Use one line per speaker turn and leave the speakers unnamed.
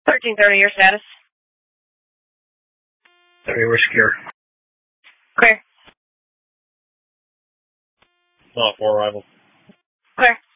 1330, your status.
30, we're secure.
Clear.
Not for arrival.
Clear.